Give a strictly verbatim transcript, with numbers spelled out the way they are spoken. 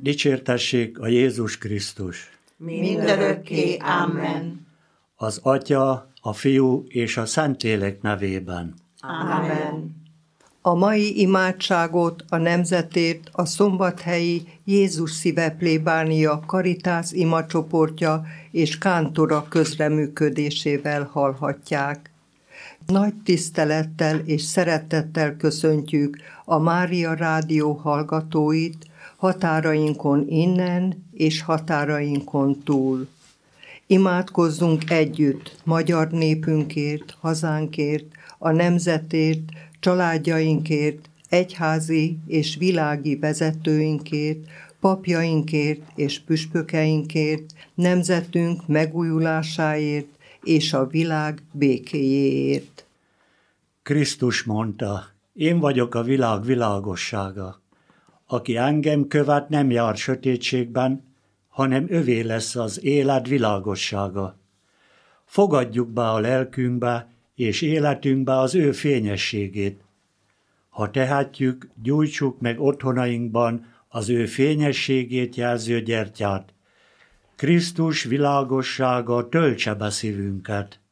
Dicsértessék a Jézus Krisztus! Mindörökké. Amen. Az Atya, a Fiú és a Szentlélek nevében. Amen. A mai imádságot a nemzetért a Szombathelyi Jézus Szíve plébánia Karitász imacsoportja és kántora közreműködésével hallhatják. Nagy tisztelettel és szeretettel köszöntjük a Mária Rádió hallgatóit határainkon innen és határainkon túl. Imádkozzunk együtt magyar népünkért, hazánkért, a nemzetért, családjainkért, egyházi és világi vezetőinkért, papjainkért és püspökeinkért, nemzetünk megújulásáért és a világ békéjéért. Krisztus mondta, én vagyok a világ világossága. Aki engem követ, nem jár sötétségben, hanem övé lesz az élet világossága. Fogadjuk be a lelkünkbe és életünkbe az ő fényességét. Ha tehetjük, gyújtsuk meg otthonainkban az ő fényességét jelző gyertyát. Krisztus világossága töltse be szívünket.